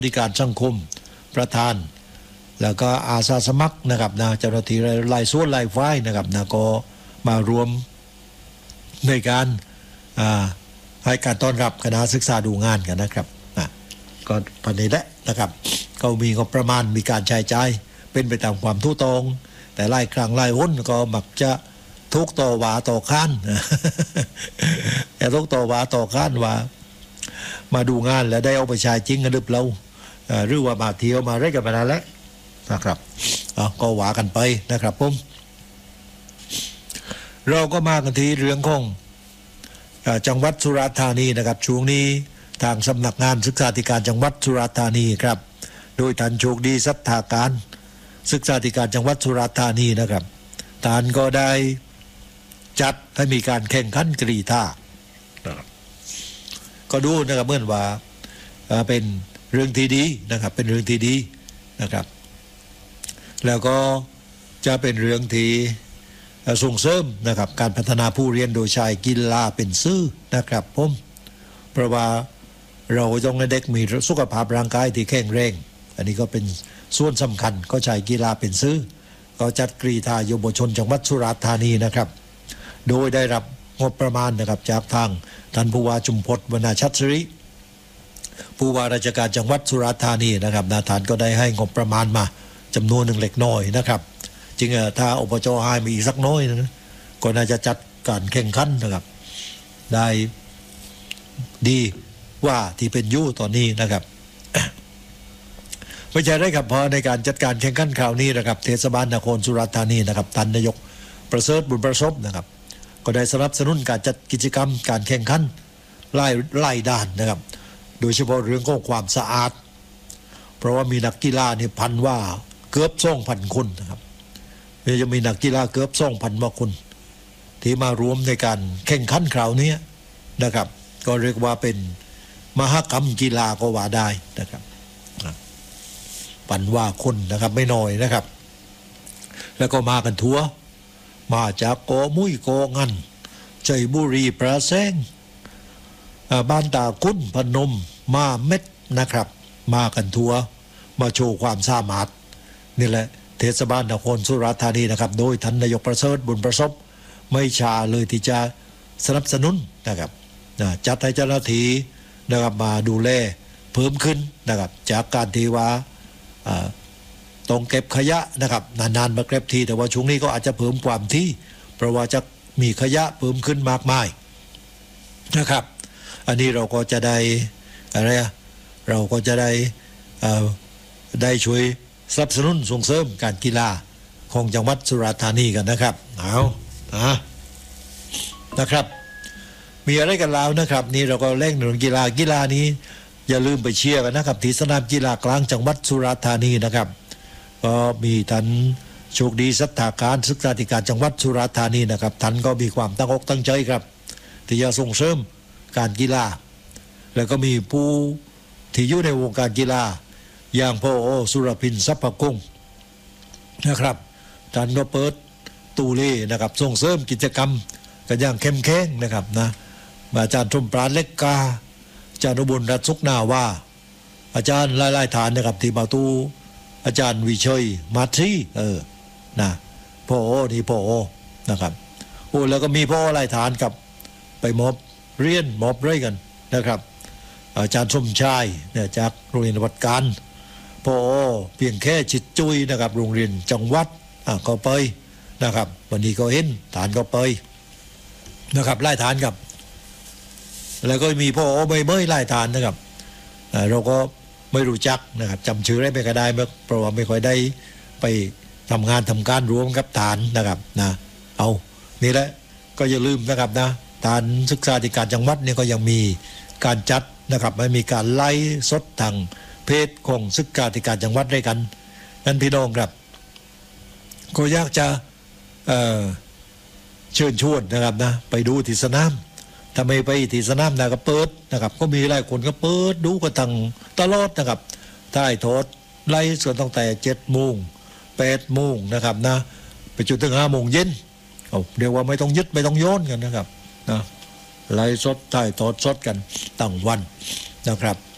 บริการสังคมประธานแล้วก็อาสาสมัครนะครับนะเจ้าหน้าที่หลายส่วนหลายฝ่ายนะครับนะก็มารวมในการให้การต้อนรับคณะศึกษาดูงานกันนะครับก็พันนี้แหละนะครับก็มีงบประมาณมีการใช้จ่ายเป็นไปตามความทุตรงแต่หลายครั้งหลายหนก็มักจะทุกต่อว่าต่อข้านแต่ทุกต่อว่าต่อข้านว่ามาดูงานแล้วได้เอาไปใช้จริงกันหรือเปล่าหรือว่ามาเที่ยวมาเล่นกันมานานแล้วนะครับก็ว่ากันไปนะครับผมเราก็มากันที่เรื่องของจังหวัดสุราษฎร์ธานีนะครับช่วงนี้ทางสำนักงานศึกษาธิการจังหวัดสุราษฎร์ธานีครับโดยท่านโชคดีสัทธาการศึกษาธิการจังหวัดสุราษฎร์ธานีนะครับท่านก็ได้จัดให้มีการแข่งขันกรีฑาก็ดูนะครับเหมือนว่าเป็นเรื่องที่ดีนะครับเป็นเรื่องที่ดีนะครับแล้วก็จะเป็นเรื่องที่ส่งเสริมนะครับการพัฒนาผู้เรียนโดยใช้กีฬาเป็นสื่อนะครับผมเพราะว่าเราต้องให้เด็กมีสุขภาพร่างกายที่แข็งแรงอันนี้ก็เป็นส่วนสำคัญก็ใช้กีฬาเป็นสื่อก็จัดกรีฑาเยาวชนจังหวัดสุราษฎร์ธานีนะครับโดยได้รับงบประมาณนะครับจากทางท่านผู้ว่าจุมพลวรรณชัดศรีผู้ว่าราชการจังหวัดสุราษฎร์ธานีนะครับนาธานก็ได้ให้งบประมาณมาจำนวนหนึ่งเล็กน้อยนะครับจริงถ้าอบจ.ให้มีอีกสักน้อยนะก็น่าจะจัดการแข่งขันนะครับได้ดีว่าที่เป็นยู่ตอนนี้นะครับไม่ใช่ได้ครับพอในการจัดการแข่งขันคราวนี้นะครับเทศบาลนครสุราษฎร์ธานีนะครับท่านนายกประเสริฐบุญประสบนะครับก็ได้สนับสนุนการจัดกิจกรรมการแข่งขันไล่ด้านนะครับโดยเฉพาะเรื่องของความสะอาดเพราะว่ามีนักกีฬาเนี่ยพันว่าเกือบ2,000 คนนะครับจะมีนักกีฬาเกือบ2,000 กว่าคนที่มารวมในการแข่งขันคราวนี้นะครับก็เรียกว่าเป็นมหกรรมกีฬาก็ว่าได้นะครับพันว่าคนนะครับไม่น้อยนะครับแล้วก็มากันทั่วมาจากโกมุ้ยโกงันใจบุรีประแสงบ้านตาคุ้นพนมมาเม็ดนะครับมากันทั่วมาโชว์ความสามารถนี่แหละเทศบาลนครสุราษฎร์ธานีนะครับโดยท่านนายกประเสริฐบุญประสบไม่ช้าเลยที่จะสนับสนุนนะครับจัดให้เจ้าหน้าที่นะครับมาดูแลเพิ่มขึ้นนะครับจากการที่ว่าต้องเก็บขยะนะครับนานๆมาเก็บทีแต่ว่าช่วงนี้ก็อาจจะเพิ่มความที่เพราะว่าจะมีขยะเพิ่มขึ้นมากมายนะครับอันนี้เราก็จะได้อะไรเราก็จะได้ช่วยสนับสนุนส่งเสริมการกีฬาของจังหวัดสุราษฎร์ธานีกันนะครับนะครับมีอะไรกันแล้วนะครับนี่เราก็เล่นเรื่องกีฬานี้อย่าลืมไปเชียร์กันนะครับที่สนามกีฬากลางจังหวัดสุราษฎร์ธานีนะครับก็มีท่านโชคดีสัทธาการศึกษาธิการจังหวัดสุราษฎร์ธานีนะครับท่านก็มีความตั้งอกตั้งใจครับที่จะส่งเสริมการกีฬาแล้วก็มีผู้ที่อยู่ในวงการกีฬาอย่างพ่อสุรพินทรัพย์กงนะครับท่านก็เปิดตูเล่นะครับส่งเสริมกิจกรรมกันอย่างเข้มแข็งนะครับนะอาจารย์ชมปราณเล็กกาอาจารย์อุบลรัตน์สุขนาว่าอาจารย์หลายๆฐานนะครับที่มาตูอาจารย์วิชัยมาทรีนะพ่อนี่พ่อนะครับแล้วก็มีพ่อหลายฐานกับไปมอบเรียนมอบเรื่อยกันนะครับอาจารย์สมชายเนี่ยจากโรงเรียนวัดการพ่อเพียงแค่จิตจุยนะครับโรงเรียนจังหวัดก็ไปนะครับวันนี้ก็เห็นฐานก็ไปนะครับไล่ฐานกับแล้วก็มีพ่อใบเมยไล่ฐานนะครับเราก็ไม่รู้จักนะครับจำชื่อได้ไม่ก็ได้เพราะว่าไม่ค่อยได้ไปทำงานทำการรวมกับฐานนะครับนะเอานี่แหละก็อย่าลืมนะครับนะฐานศึกษาธิการจังหวัดเนี่ยก็ยังมีการจัดนะครับไม่มีการไล่สดทางเพจของศึกษาธิการจังหวัดด้วยกันงั้นพี่น้องครับก็อยากจะเชิญชวนนะครับนะไปดูที่สนามถ้าไม่ไปที่สนามนะก็เปิดนะครับก็มีหลายคนก็เปิดดูกันตั้งตลอดนะครับถ่ายทอดไล่ส่วนตั้งแต่7 โมง 8 โมงนะครับนะไปจนถึง5 โมงเย็นเรียกว่าไม่ต้องยึดไม่ต้องโยนกันนะครับนะไล่สดถ่ายทอดสดกันตั้งวันนะครับ